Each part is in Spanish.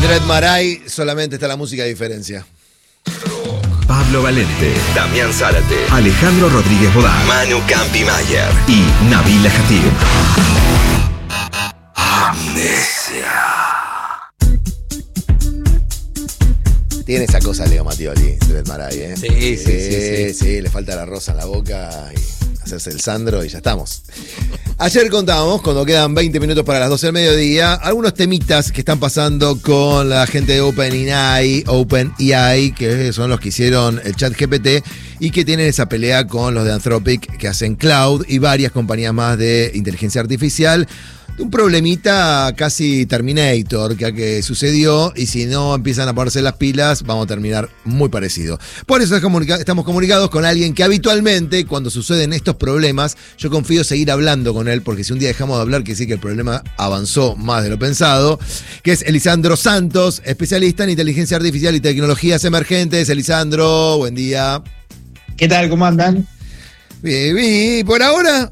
Dread Marai, solamente está la música de diferencia. Pablo Valente, Damián Zárate, Alejandro Rodríguez Bodal, Manu Campi Mayer y Nabila Jatib. Amnesia. Tiene esa cosa Leo Mattioli, Dread Marai, ¿eh? Sí. Le falta la rosa en la boca y hacerse el Sandro y ya estamos. Ayer contábamos, cuando quedan 20 minutos para las 12 del mediodía, algunos temitas que están pasando con la gente de OpenAI, que son los que hicieron el ChatGPT y que tienen esa pelea con los de Anthropic que hacen cloud y varias compañías más de inteligencia artificial. Un problemita casi Terminator que sucedió, y si no empiezan a ponerse las pilas vamos a terminar muy parecido. Por eso estamos comunicados con alguien que habitualmente cuando suceden estos problemas yo confío seguir hablando con él, porque si un día dejamos de hablar que sí que el problema avanzó más de lo pensado, que es Elisandro Santos, especialista en inteligencia artificial y tecnologías emergentes. Elisandro, buen día. ¿Qué tal? ¿Cómo andan? Bien, por ahora,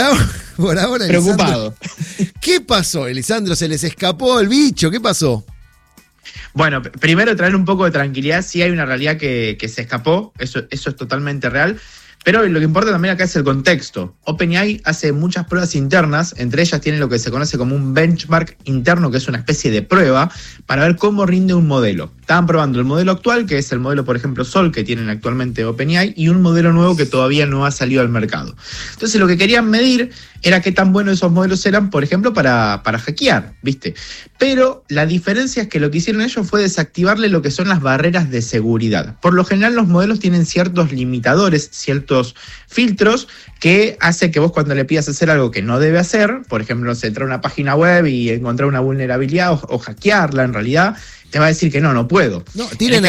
preocupado. Elisandro, ¿qué pasó, Elisandro? ¿Se les escapó el bicho? ¿Qué pasó? Bueno, primero traer un poco de tranquilidad. Sí hay una realidad que se escapó, eso es totalmente real. Pero lo que importa también acá es el contexto. OpenAI hace muchas pruebas internas, entre ellas tiene lo que se conoce como un benchmark interno, que es una especie de prueba para ver cómo rinde un modelo. Estaban probando el modelo actual, que es el modelo, por ejemplo, Sol, que tienen actualmente OpenAI, y un modelo nuevo que todavía no ha salido al mercado. Entonces lo que querían medir era qué tan buenos esos modelos eran, por ejemplo, para hackear, ¿viste? Pero la diferencia es que lo que hicieron ellos fue desactivarle lo que son las barreras de seguridad. Por lo general los modelos tienen ciertos limitadores, ciertos filtros que hace que vos cuando le pidas hacer algo que no debe hacer, por ejemplo, entrar a una página web y encontrar una vulnerabilidad o hackearla en realidad, te va a decir que no puedo. No, tienen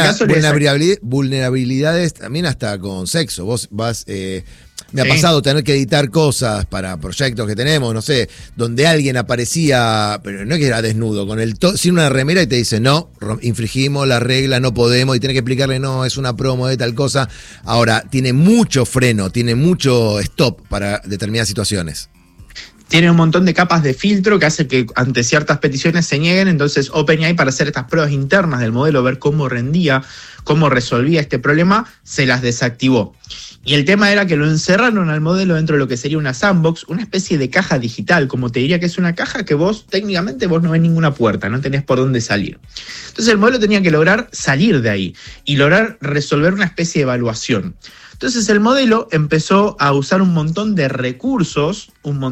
vulnerabilidades también hasta con sexo. Vos vas... me ha pasado tener que editar cosas para proyectos que tenemos, no sé, donde alguien aparecía, pero no es que era desnudo, sin una remera y te dice, no, infringimos la regla, no podemos, y tenés que explicarle, no, es una promo de tal cosa. Ahora, tiene mucho freno, tiene mucho stop para determinadas situaciones. Tiene un montón de capas de filtro que hace que ante ciertas peticiones se nieguen. Entonces OpenAI, para hacer estas pruebas internas del modelo, ver cómo rendía, cómo resolvía este problema, se las desactivó. Y el tema era que lo encerraron al modelo dentro de lo que sería una sandbox, una especie de caja digital, como te diría que es una caja que técnicamente vos no ves ninguna puerta, no tenés por dónde salir. Entonces el modelo tenía que lograr salir de ahí y lograr resolver una especie de evaluación. Entonces el modelo empezó a usar un montón de recursos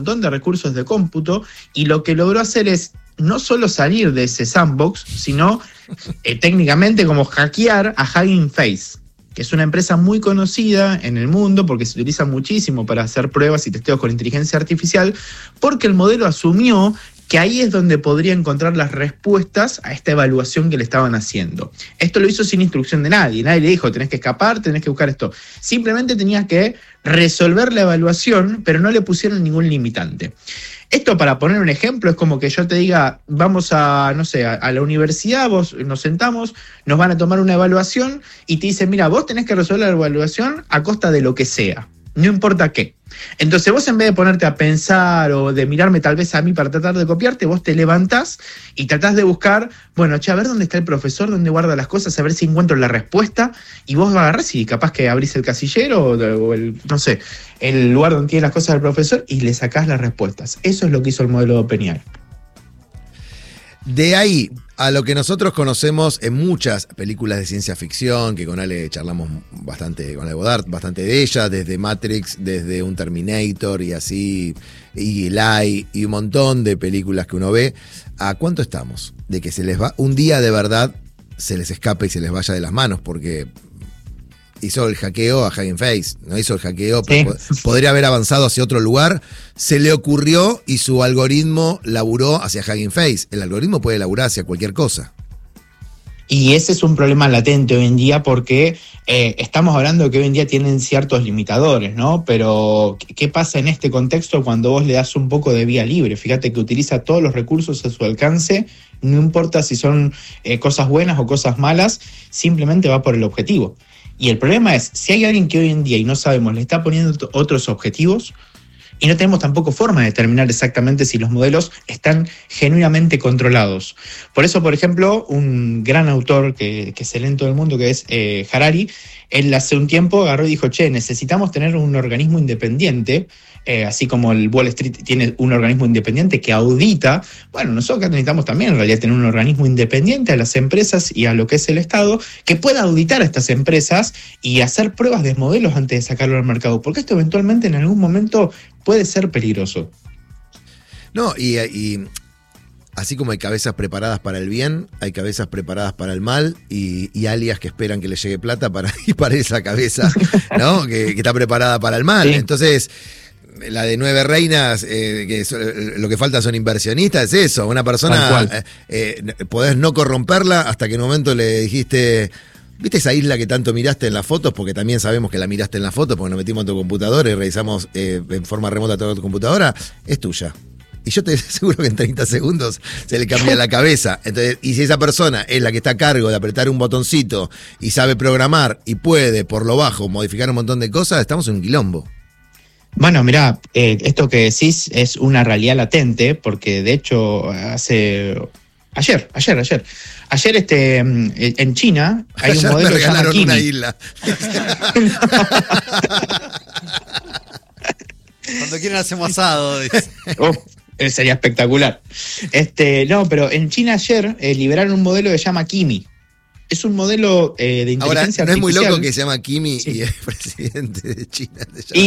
de cómputo, y lo que logró hacer es no solo salir de ese sandbox, sino técnicamente como hackear a Hugging Face, que es una empresa muy conocida en el mundo porque se utiliza muchísimo para hacer pruebas y testeos con inteligencia artificial, porque el modelo asumió que ahí es donde podría encontrar las respuestas a esta evaluación que le estaban haciendo. Esto lo hizo sin instrucción de nadie. Nadie le dijo, tenés que escapar, tenés que buscar esto. Simplemente tenías que resolver la evaluación, pero no le pusieron ningún limitante. Esto, para poner un ejemplo, es como que yo te diga, vamos a la universidad, vos nos sentamos, nos van a tomar una evaluación y te dicen, mira, vos tenés que resolver la evaluación a costa de lo que sea, no importa qué. Entonces vos, en vez de ponerte a pensar o de mirarme tal vez a mí para tratar de copiarte, vos te levantás y tratás de buscar, bueno, a ver dónde está el profesor, dónde guarda las cosas, a ver si encuentro la respuesta, y vos agarrás y capaz que abrís el casillero o el lugar donde tiene las cosas del profesor y le sacás las respuestas. Eso es lo que hizo el modelo de OpenAI. De ahí a lo que nosotros conocemos en muchas películas de ciencia ficción, que con Ale charlamos bastante, con Ale Bodart, bastante de ella, desde Matrix, desde un Terminator y así, y Eli, y un montón de películas que uno ve. ¿A cuánto estamos? De que se les va, un día de verdad se les escape y se les vaya de las manos, porque hizo el hackeo a Hugging Face, no hizo el hackeo, pero podría haber avanzado hacia otro lugar, se le ocurrió y su algoritmo laburó hacia Hugging Face. El algoritmo puede laburar hacia cualquier cosa. Y ese es un problema latente hoy en día, porque estamos hablando de que hoy en día tienen ciertos limitadores, ¿no? Pero ¿qué pasa en este contexto cuando vos le das un poco de vía libre? Fíjate que utiliza todos los recursos a su alcance, no importa si son cosas buenas o cosas malas, simplemente va por el objetivo. Y el problema es, si hay alguien que hoy en día, y no sabemos, le está poniendo otros objetivos, y no tenemos tampoco forma de determinar exactamente si los modelos están genuinamente controlados. Por eso, por ejemplo, un gran autor que se lee en todo el mundo, que es Harari, él hace un tiempo agarró y dijo, necesitamos tener un organismo independiente, así como el Wall Street tiene un organismo independiente que audita. Bueno, nosotros acá necesitamos también en realidad tener un organismo independiente a las empresas y a lo que es el Estado, que pueda auditar a estas empresas y hacer pruebas de modelos antes de sacarlo al mercado, porque esto eventualmente en algún momento puede ser peligroso. No, y así como hay cabezas preparadas para el bien, hay cabezas preparadas para el mal y alias que esperan que les llegue plata para disparar esa cabeza, ¿no? que está preparada para el mal. Sí. Entonces, la de 9 reinas, lo que falta son inversionistas, es eso. Una persona, podés no corromperla hasta que en un momento le dijiste... ¿Viste esa isla que tanto miraste en las fotos? Porque también sabemos que la miraste en las fotos, porque nos metimos en tu computadora y revisamos en forma remota toda tu computadora. Es tuya. Y yo te aseguro que en 30 segundos se le cambia la cabeza. Entonces, y si esa persona es la que está a cargo de apretar un botoncito y sabe programar y puede, por lo bajo, modificar un montón de cosas, estamos en un quilombo. Bueno, mirá, esto que decís es una realidad latente, porque de hecho Ayer en China hay un modelo que se llama Kimi. Una isla. Cuando quieran hacemos asado. Sería espectacular. No, pero en China ayer liberaron un modelo que se llama Kimi. Es un modelo de inteligencia artificial. ¿No es muy loco que se llama Kimi y es presidente de China?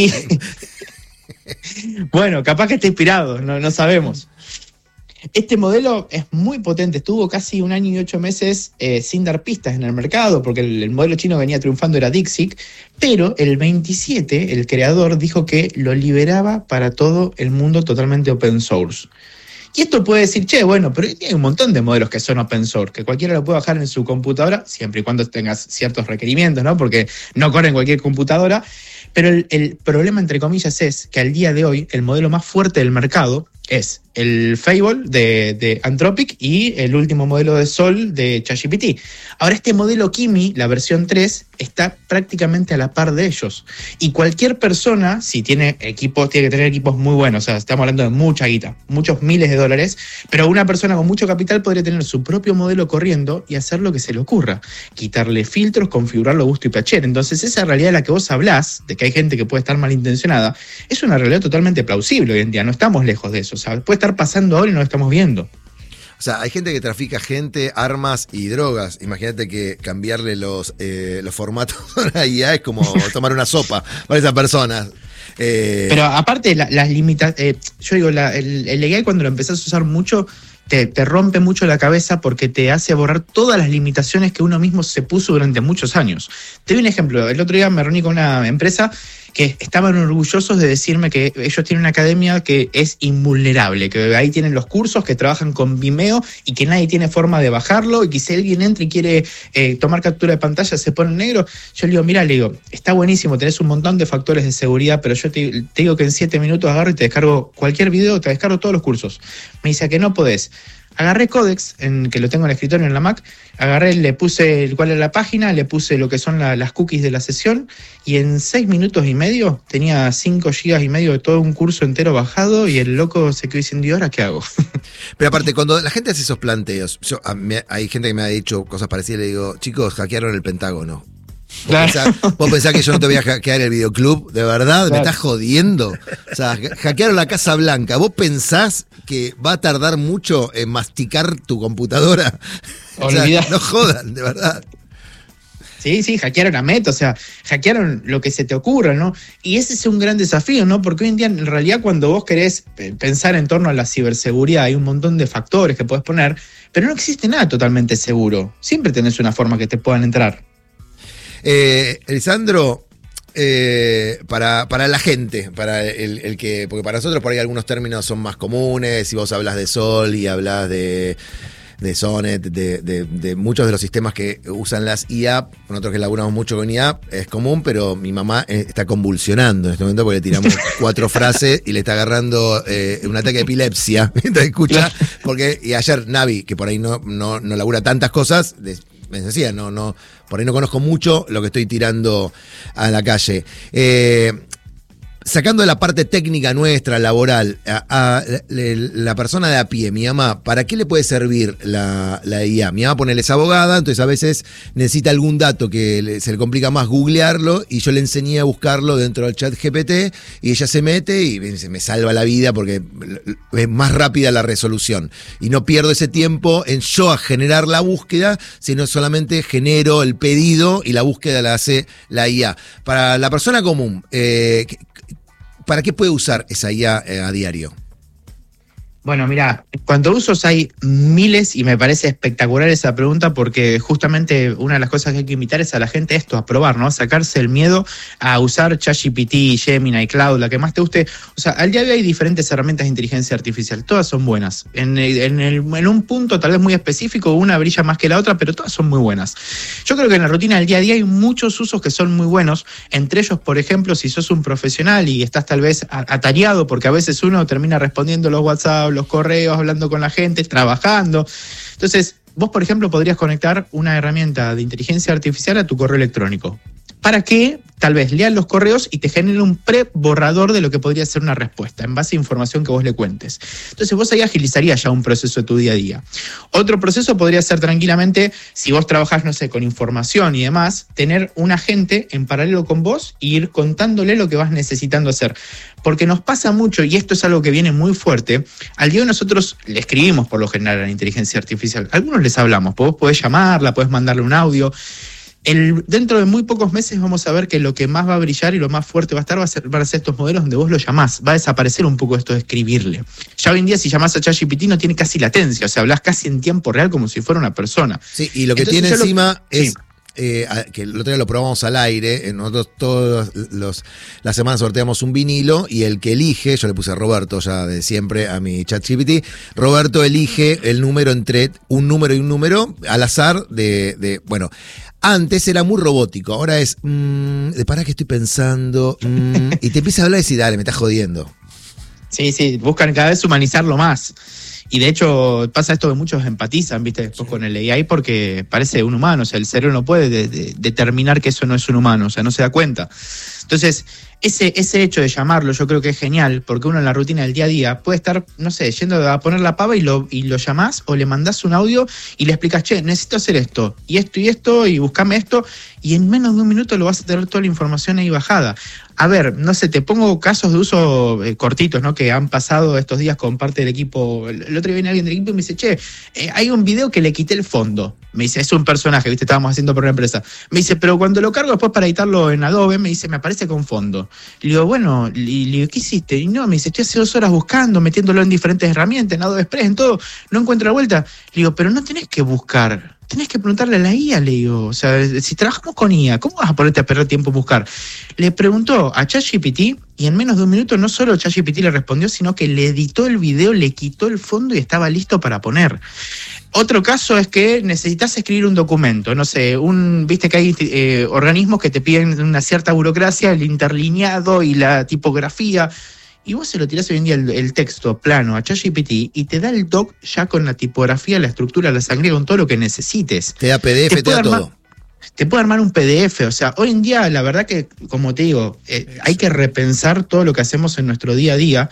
Bueno, capaz que está inspirado, no sabemos. Este modelo es muy potente, estuvo casi 1 año y 8 meses sin dar pistas en el mercado, porque el modelo chino venía triunfando, era DeepSeek, pero el 27, el creador dijo que lo liberaba para todo el mundo totalmente open source. Y esto puede decir, bueno, pero hay un montón de modelos que son open source, que cualquiera lo puede bajar en su computadora, siempre y cuando tengas ciertos requerimientos, ¿no? Porque no corre en cualquier computadora. Pero el problema, entre comillas, es que al día de hoy el modelo más fuerte del mercado es el Fable de Anthropic y el último modelo de Sol de ChatGPT. Ahora, este modelo Kimi, la versión 3, está prácticamente a la par de ellos. Y cualquier persona, si tiene equipos, tiene que tener equipos muy buenos, o sea, estamos hablando de mucha guita, muchos miles de dólares, pero una persona con mucho capital podría tener su propio modelo corriendo y hacer lo que se le ocurra. Quitarle filtros, configurarlo a gusto y placer. Entonces, esa realidad de la que vos hablás, de que hay gente que puede estar malintencionada, es una realidad totalmente plausible hoy en día, no estamos lejos de eso. O sea, puede estar pasando ahora y no lo estamos viendo. O sea, hay gente que trafica gente, armas y drogas. Imagínate que cambiarle los formatos a una IA es como tomar una sopa para esas personas. Pero aparte, las limitaciones, yo digo, el AI cuando lo empezás a usar mucho, te rompe mucho la cabeza porque te hace borrar todas las limitaciones que uno mismo se puso durante muchos años. Te doy un ejemplo. El otro día me reuní con una empresa que estaban orgullosos de decirme que ellos tienen una academia que es invulnerable, que ahí tienen los cursos, que trabajan con Vimeo y que nadie tiene forma de bajarlo, y que si alguien entra y quiere tomar captura de pantalla se pone en negro. Yo le digo, está buenísimo, tenés un montón de factores de seguridad, pero yo te digo que en 7 minutos agarro y te descargo cualquier video, te descargo todos los cursos. Me dice que no podés. Agarré Codex, que lo tengo en el escritorio en la Mac, le puse cuál era la página, le puse lo que son las cookies de la sesión, y en 6 minutos y medio tenía 5 gigas y medio de todo un curso entero bajado, y el loco se quedó diciendo, ¿y ahora qué hago? Pero aparte, cuando la gente hace esos planteos, hay gente que me ha dicho cosas parecidas, le digo, chicos, hackearon el Pentágono. Claro. ¿Vos pensás que yo no te voy a hackear el videoclub? ¿De verdad? Claro. ¿Me estás jodiendo? O sea, hackearon la Casa Blanca. ¿Vos pensás que va a tardar mucho en masticar tu computadora? O sea, no jodan, de verdad. Sí, hackearon a Meta, o sea, hackearon lo que se te ocurra, ¿no? Y ese es un gran desafío, ¿no? Porque hoy en día, en realidad, cuando vos querés pensar en torno a la ciberseguridad, hay un montón de factores que podés poner, pero no existe nada totalmente seguro. Siempre tenés una forma que te puedan entrar. Elisandro, para la gente, para el que, porque para nosotros por ahí algunos términos son más comunes, si vos hablas de Sol y hablas de Sonnet, de muchos de los sistemas que usan las IA, nosotros que laburamos mucho con IA, es común, pero mi mamá está convulsionando en este momento porque le tiramos 4 frases y le está agarrando un ataque de epilepsia mientras escucha, porque y ayer Navi, que por ahí no labura tantas cosas, me decía, por ahí no conozco mucho lo que estoy tirando a la calle. Sacando la parte técnica nuestra, laboral, la persona de a pie, mi mamá, ¿para qué le puede servir la IA? Mi mamá ponele es abogada, entonces a veces necesita algún dato que se le complica más googlearlo y yo le enseñé a buscarlo dentro del chat GPT y ella se mete y me salva la vida porque es más rápida la resolución. Y no pierdo ese tiempo en yo a generar la búsqueda, sino solamente genero el pedido y la búsqueda la hace la IA. Para la persona común, ¿para qué puede usar esa IA a diario? Bueno, mira, en cuanto a usos hay miles y me parece espectacular esa pregunta porque justamente una de las cosas que hay que invitar es a la gente a probar, ¿no? A sacarse el miedo a usar ChatGPT, Gemini, Cloud, la que más te guste. O sea, al día de hoy hay diferentes herramientas de inteligencia artificial, todas son buenas. En un punto tal vez muy específico, una brilla más que la otra, pero todas son muy buenas. Yo creo que en la rutina del día a día hay muchos usos que son muy buenos, entre ellos, por ejemplo, si sos un profesional y estás tal vez atareado, porque a veces uno termina respondiendo los WhatsApp, los correos, hablando con la gente, trabajando. Entonces, vos, por ejemplo, podrías conectar una herramienta de inteligencia artificial a tu correo electrónico para que tal vez lean los correos y te genere un pre-borrador de lo que podría ser una respuesta en base a información que vos le cuentes. Entonces vos ahí agilizarías ya un proceso de tu día a día. Otro proceso podría ser tranquilamente, si vos trabajás, no sé, con información y demás, tener un agente en paralelo con vos e ir contándole lo que vas necesitando hacer. Porque nos pasa mucho, y esto es algo que viene muy fuerte, al día de hoy nosotros le escribimos por lo general a la inteligencia artificial. A algunos les hablamos, vos podés llamarla, podés mandarle un audio. Dentro de muy pocos meses vamos a ver que lo que más va a brillar y lo más fuerte van a ser estos modelos donde vos lo llamás. Va a desaparecer un poco esto de escribirle. Ya hoy en día si llamás a ChatGPT no tiene casi latencia, o sea, hablas casi en tiempo real como si fuera una persona. Sí, y lo que entonces tiene encima es... Sí. Que el otro día lo probamos al aire, nosotros todas las semanas sorteamos un vinilo y el que elige, yo le puse a Roberto ya de siempre a mi ChatGPT, Roberto elige el número entre un número y un número al azar bueno, antes era muy robótico, ahora es, ¿para qué estoy pensando? Y te empieza a hablar y decir, dale, me estás jodiendo. Sí, buscan cada vez humanizarlo más. Y de hecho pasa esto que muchos empatizan, ¿viste? Después con el AI porque parece un humano, o sea, el cerebro no puede determinar que eso no es un humano, o sea, no se da cuenta. Entonces, ese hecho de llamarlo yo creo que es genial, porque uno en la rutina del día a día puede estar, no sé, yendo a poner la pava y lo llamás o le mandás un audio y le explicás, che, necesito hacer esto, y buscame esto, y en menos de un minuto lo vas a tener toda la información ahí bajada. A ver, no sé, te pongo casos de uso cortitos, ¿no? Que han pasado estos días con parte del equipo. El otro día viene alguien del equipo y me dice, che, hay un video que le quité el fondo. Me dice, es un personaje, ¿viste? Estábamos haciendo por una empresa. Me dice, pero cuando lo cargo después para editarlo en Adobe, me dice, me aparece con fondo. Le digo, bueno, le digo, ¿qué hiciste? Y no, me dice, estoy hace 2 horas buscando, metiéndolo en diferentes herramientas, en Adobe Express, en todo, no encuentro la vuelta. Le digo, pero no tenés que buscar, tenés que preguntarle a la IA, le digo. O sea, si trabajamos con IA, ¿cómo vas a ponerte a perder tiempo en buscar? Le preguntó a ChatGPT y en menos de un minuto no solo ChatGPT le respondió, sino que le editó el video, le quitó el fondo y estaba listo para poner. Otro caso es que necesitas escribir un documento, no sé, viste que hay organismos que te piden una cierta burocracia, el interlineado y la tipografía, y vos se lo tirás hoy en día el texto plano a ChatGPT y te da el doc ya con la tipografía, la estructura, la sangre, con todo lo que necesites. Te da PDF, te da todo. Te puede armar un PDF, o sea, hoy en día la verdad que, como te digo, hay que repensar todo lo que hacemos en nuestro día a día,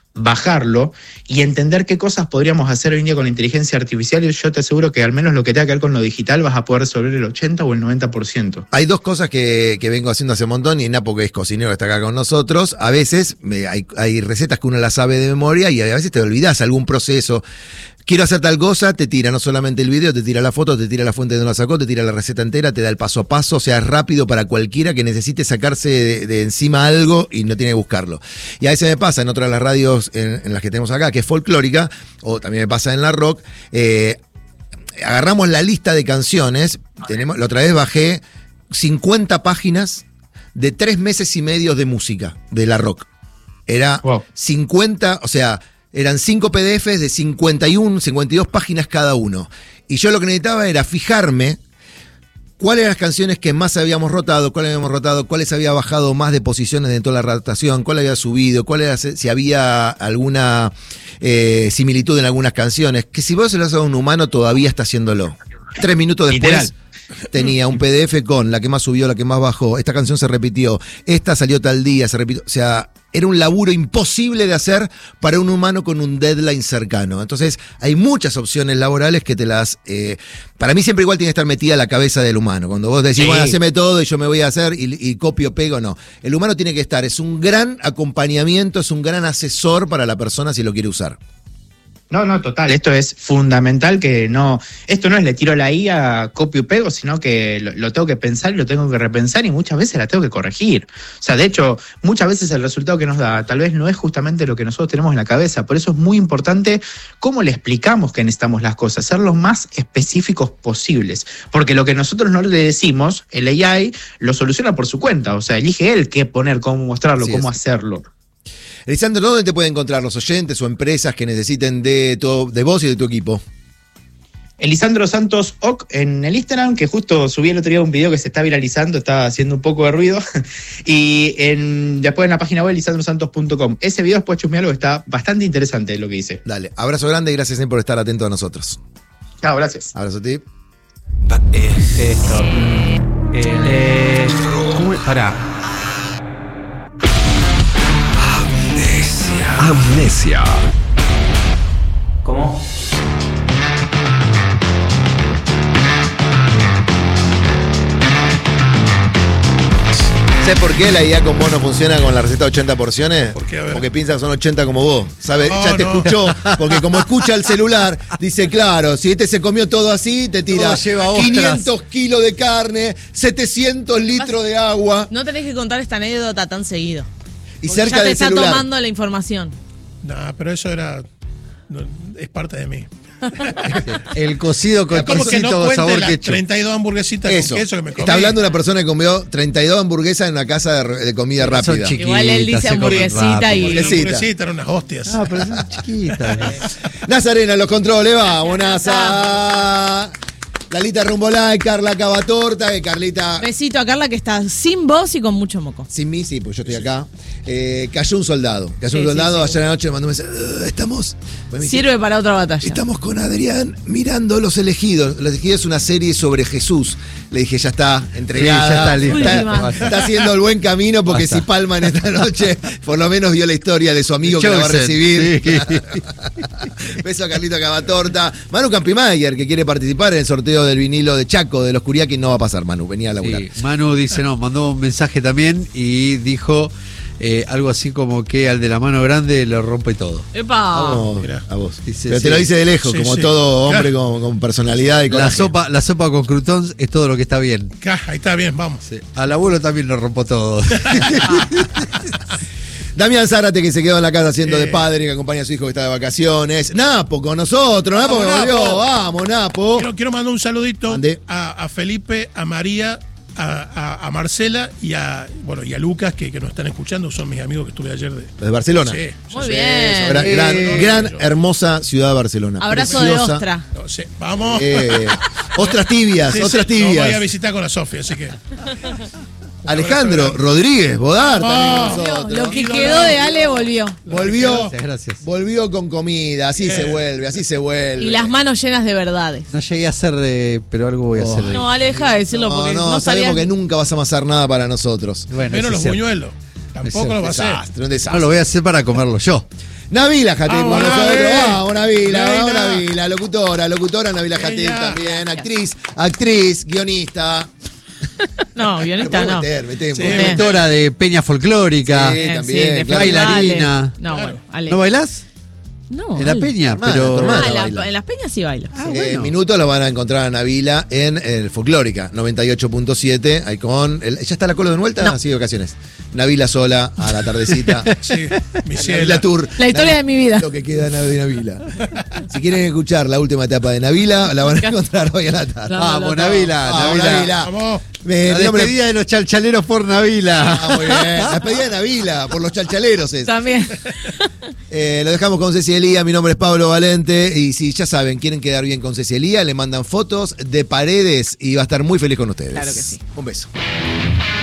bajarlo y entender qué cosas podríamos hacer hoy en día con la inteligencia artificial, y yo te aseguro que al menos lo que tenga que ver con lo digital vas a poder resolver el 80 o el 90%. Hay 2 cosas que vengo haciendo hace un montón, y Napo, que es cocinero, que está acá con nosotros, a veces hay recetas que uno las sabe de memoria y a veces te olvidás algún proceso. Quiero hacer tal cosa, te tira no solamente el video, te tira la foto, te tira la fuente de donde la sacó, te tira la receta entera, te da el paso a paso, o sea, es rápido para cualquiera que necesite sacarse de encima algo y no tiene que buscarlo. Y a veces me pasa en otras de las radios en las que tenemos acá, que es folclórica, o también me pasa en la rock, agarramos la lista de canciones, la otra vez bajé 50 páginas de 3 meses y medio de música de la rock. Era 50, o sea... Eran 5 PDFs de 52 páginas cada uno. Y yo lo que necesitaba era fijarme cuáles eran las canciones que más habíamos rotado, cuáles había bajado más de posiciones dentro de la rotación, cuál había subido, si había alguna similitud en algunas canciones. Que si vos se lo haces a un humano todavía está haciéndolo. 3 minutos después... Literal. Tenía un PDF con la que más subió, la que más bajó, esta canción se repitió, esta salió tal día, se repitió, o sea, era un laburo imposible de hacer para un humano con un deadline cercano. Entonces, hay muchas opciones laborales que te las... para mí siempre igual tiene que estar metida la cabeza del humano. Cuando vos decís, bueno, haceme todo y yo me voy a hacer y copio, pego, no. El humano tiene que estar, es un gran acompañamiento, es un gran asesor para la persona si lo quiere usar. No, total, esto es fundamental esto no es le tiro la IA, copio y pego, sino que lo tengo que pensar y lo tengo que repensar y muchas veces la tengo que corregir. O sea, de hecho, muchas veces el resultado que nos da tal vez no es justamente lo que nosotros tenemos en la cabeza, por eso es muy importante cómo le explicamos que necesitamos las cosas, ser lo más específicos posibles, porque lo que nosotros no le decimos, el AI lo soluciona por su cuenta, o sea, elige él qué poner, cómo mostrarlo, cómo hacerlo. Lisandro, ¿dónde te pueden encontrar los oyentes o empresas que necesiten de vos y de tu equipo? Lisandro Santos Oc en el Instagram, que justo subí el otro día un video que se está viralizando, está haciendo un poco de ruido. Y después en la página web lisandrosantos.com. Ese video después chusmealo, que está bastante interesante lo que hice. Dale, abrazo grande y gracias por estar atento a nosotros. Chao, gracias. Abrazo a ti. ¿Cómo es? Pará. Amnesia. ¿Cómo? ¿Sabes por qué la IA con vos no funciona con la receta 80 porciones? ¿Por qué? A ver. Porque piensa que son 80 como vos. ¿Sabe? No, ya te no. escuchó. Porque como escucha el celular, dice, claro, si este se comió todo así, te tira Todo lleva ostras. 500 kilos de carne, 700 litros de agua. No tenés que contar esta anécdota tan seguido. Y Porque cerca ya te del está celular. tomando la información. Nah, pero eso es parte de mí. El cocido con ¿Cómo que no quesito cuente sabor las ketchup. 32 hamburguesitas Eso. con queso que me comí? Está hablando una persona que comió 32 hamburguesas en una casa de comida Son rápida. chiquitas, Igual él dice se comen hamburguesita rápido. y- Una Hamburguesita. hamburguesita, eran unas hostias. Ah, pero son chiquitas. Nazarena, los controles, vamos, Nasa. Lalita Rumbolay, Carla Cavatorta, Carlita. Besito a Carla que está sin voz y con mucho moco. Sin mí, sí, pues yo estoy acá. Cayó un soldado. Sí, Ayer sí. en la noche me mandó un mensaje. Estamos. Pues me dice, Sirve para otra batalla. estamos con Adrián mirando Los Elegidos. Los Elegidos es una serie sobre Jesús. Le dije, ya está, entregada. Sí, ya está listo. Última. Está haciendo el buen camino porque Basta. si palman esta noche, por lo menos vio la historia de su amigo que la va a Chosen, recibir. sí. Beso a Carlito Cavatorta. Manu Campimayer, que quiere participar en el sorteo del vinilo de Chaco, de los Curiaki, no va a pasar, Manu. Venía a laburar. Sí, Manu dice, mandó un mensaje también y dijo algo así como que al de la mano grande lo rompe todo. ¡Epa! Vamos, mirá. a vos. Dice, Pero sí. te lo dice de lejos, Sí, como sí. todo hombre Claro. con personalidad y La coraje. sopa con croutons es todo lo que está bien. Ahí está bien, vamos. Sí. Al abuelo también lo rompo todo. Damián Zárate, que se quedó en la casa haciendo de Eh. padre, que acompaña a su hijo que está de vacaciones. Napo con nosotros, Napo que Vamos, volvió. Napo. Vamos, Napo. Quiero mandar un saludito Mande. a Felipe, a María, a Marcela y a Lucas, que nos están escuchando. Son mis amigos que estuve ayer de. Desde Barcelona. Sí, Muy sí, bien. Gran, hermosa ciudad de Barcelona. Abrazo Preciosa. de ostra. no sé, vamos. Ostras tibias, Sí, ostras sí, lo voy a tibias. visitar con la Sofía, así que. Alejandro Rodríguez Bodar también con Volvió. nosotros. Lo que quedó de Ale volvió. Volvió, Gracias. volvió con comida, así se vuelve, así se vuelve. Y las manos llenas de verdades. No llegué a hacer pero algo voy a hacer. No, Ale, deja de decirlo porque no, sabemos sabías. que nunca vas a amasar nada para nosotros. Bueno, Menos eso los es cierto. buñuelos. Tampoco lo va a hacer. Desastre, un No desastre. lo voy a hacer para comerlo yo. Nabila Jatib con Vamos, nosotros. Navi. Vamos, Nabila, vamos, Nabila. Nabila. Locutora Nabila Jatib Ella. también. Actriz, guionista. No, guionista no. Metemos. Sí, Directora de Peña Folclórica, Sí, también, de claro. bailarina. festivales. No, bueno, Ale. ¿No bailás? No, En la Ale. Peña, hermana, pero. tu hermana. Ah, baila. en las peñas sí baila. bueno. Minutos lo van a encontrar a Nabila en el Folclórica 98.7. Ahí con. ¿Ya está la cola de vuelta? No. Sí, ocasiones. Nabila sola a la tardecita. Sí, mi ciela. Nabila Tour. La historia de mi vida. Lo que queda de Nabila. Si quieren escuchar la última etapa de Nabila, la van a encontrar hoy a la tarde. No, Vamos, no, Nabila, Vamos, Nabila. Nabila. Vamos. La Mi nombre- despedida de los chalchaleros por Nabila. Ah, muy bien. La despedida de Nabila, por los chalchaleros es. También. Lo dejamos con Ceci Elía, mi nombre es Pablo Valente. Y si ya saben, quieren quedar bien con Ceci Elía, le mandan fotos de paredes y va a estar muy feliz con ustedes. Claro que sí. Un beso.